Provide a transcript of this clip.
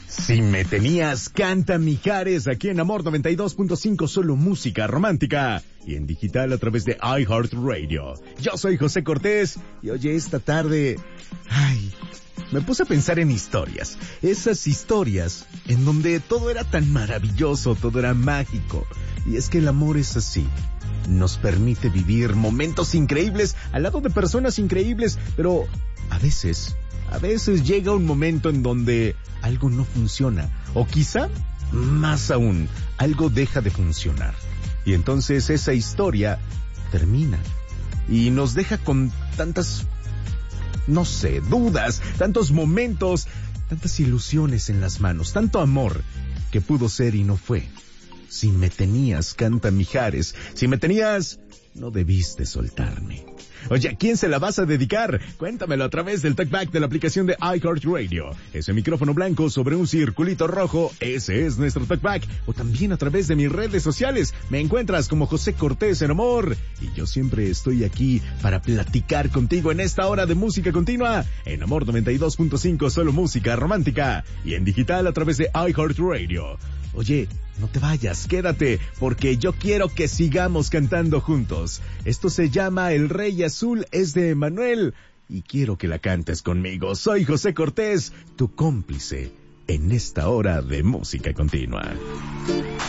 Si me tenías, canta Mijares aquí en Amor 92.5, solo música romántica. Y en digital a través de iHeartRadio. Yo soy José Cortés y oye, esta tarde... me puse a pensar en historias. Esas historias en donde todo era tan maravilloso, todo era mágico. Y es que el amor es así. Nos permite vivir momentos increíbles al lado de personas increíbles, pero a veces llega un momento en donde algo no funciona, o quizá, más aún, algo deja de funcionar. Y entonces esa historia termina y nos deja con tantas, dudas, tantos momentos, tantas ilusiones en las manos, tanto amor que pudo ser y no fue. Si me tenías, canta Mijares, si me tenías, no debiste soltarme. Oye, ¿a quién se la vas a dedicar? Cuéntamelo a través del talkback de la aplicación de iHeartRadio. Ese micrófono blanco sobre un circulito rojo, ese es nuestro talkback. O también a través de mis redes sociales. Me encuentras como José Cortés en Amor. Y yo siempre estoy aquí para platicar contigo en esta hora de música continua. En Amor 92.5, solo música romántica. Y en digital a través de iHeartRadio. Oye, no te vayas, quédate, porque yo quiero que sigamos cantando juntos. Esto se llama El Rey Azul, es de Emanuel, y quiero que la cantes conmigo. Soy José Cortés, tu cómplice, en esta hora de música continua.